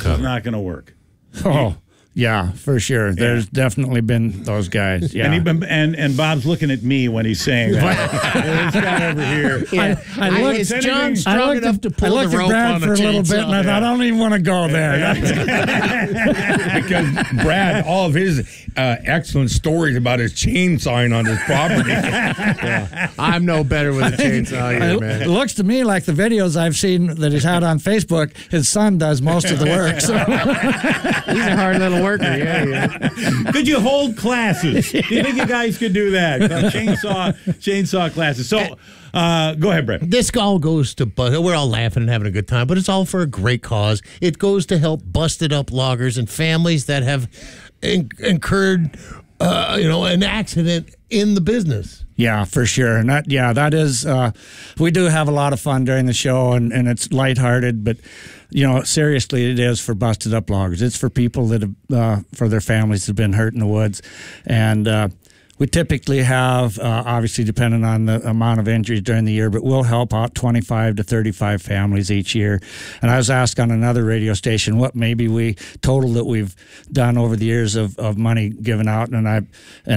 is not going to work. Oh, yeah, for sure. There's definitely been those guys. Yeah, and Bob's looking at me when he's saying that. This guy over here. Yeah. Is John strong enough to pull the rope Brad on for a little bit, and I thought, I don't even want to go there. Because Brad, all of his excellent stories about his chainsawing on his property. I'm no better with a chainsaw either, man. It looks to me like the videos I've seen that he's had on Facebook, his son does most of the work. So. He's a hard little worker, yeah. Could you hold classes? Do you think you guys could do that? Chainsaw classes. So, go ahead, Brett. This all goes to, we're all laughing and having a good time, but it's all for a great cause. It goes to help busted up loggers and families that have incurred, an accident in the business. Yeah, for sure. And that is, we do have a lot of fun during the show, and it's lighthearted, but, seriously, it is for busted up loggers. It's for people that have, for their families that have been hurt in the woods. And, we typically have, obviously depending on the amount of injuries during the year, but we'll help out 25 to 35 families each year. And I was asked on another radio station what maybe we total that we've done over the years of money given out, and I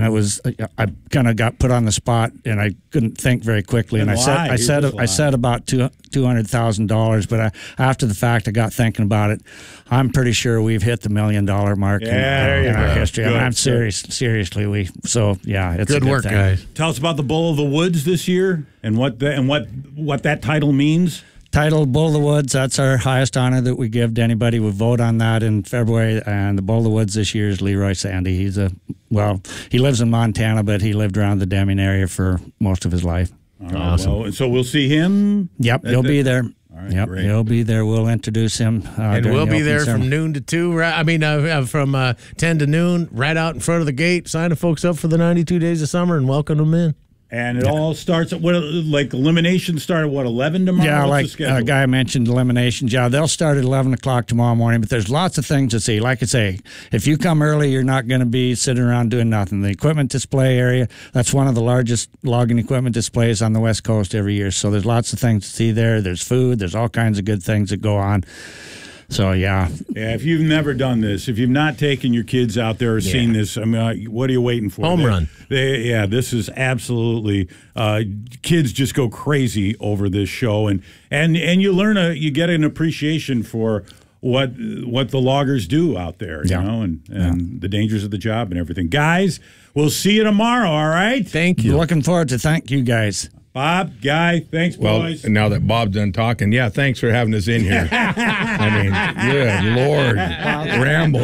kind of got put on the spot, and I couldn't think very quickly, and I said about $200,000, but after the fact I got thinking about it. I'm pretty sure we've hit the $1 million mark in our history. Good. I'm seriously yeah, it's good a good work, thing. guys. Tell us about the Bull of the Woods this year and what that title means. Title Bull of the Woods, that's our highest honor that we give to anybody. We vote on that in February, and the Bull of the Woods this year is Leroy Sandy. He lives in Montana, but he lived around the Deming area for most of his life. Awesome. Well, and so we'll see him? Yep, he'll be there. All right, great. He'll be there. We'll introduce him. And we'll be there from noon to 2. From 10 to noon, right out in front of the gate, signing folks up for the 92 days of summer and welcome them in. And it all starts at eliminations start at 11 tomorrow? Yeah, What's like a guy mentioned, eliminations. Yeah, they'll start at 11 o'clock tomorrow morning, but there's lots of things to see. Like I say, if you come early, you're not going to be sitting around doing nothing. The equipment display area, that's one of the largest logging equipment displays on the West Coast every year. So there's lots of things to see there. There's food. There's all kinds of good things that go on. So, yeah. Yeah, if you've never done this, if you've not taken your kids out there or seen this, what are you waiting for? Home run. This is absolutely, kids just go crazy over this show. And you learn, you get an appreciation for what the loggers do out there, and the dangers of the job and everything. Guys, we'll see you tomorrow, all right? Thank you. Looking forward to thank you guys. Bob, Guy, thanks, boys. Well, now that Bob's done talking, thanks for having us in here. I mean, good Lord. Ramble.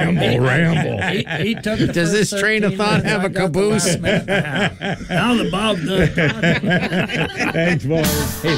He took the Does this train of thought have a caboose? Now the Bob does. Thanks, boys.